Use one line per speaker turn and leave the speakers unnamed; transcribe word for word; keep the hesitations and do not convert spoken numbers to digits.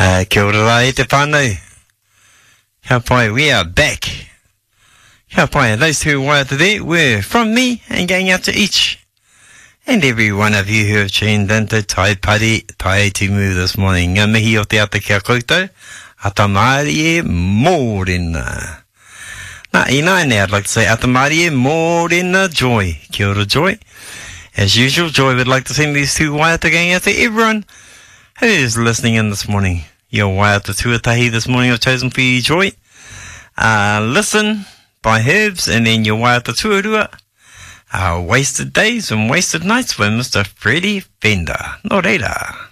Uh, kia ora rā e te whānau. Kia pai, we are back. Kia pai, those two waiata there were from me and going out to each and every one of you who have tuned into Tai Pari Tai Timu this morning. Ngā mihi o te ata kia koutou, atamari e mōrena. Nā, ina ene, I'd like to say atamari e mōrena Joy. Kia ora Joy. As usual, Joy would like to send these two waiata going out to everyone who is listening in this morning. Your waiata tuatahi this morning I've chosen for you, Joy. Uh, listen by Herbs, and then your waiata tuarua. Uh, wasted Days and Wasted Nights with Mister Freddie Fender. Nō reira.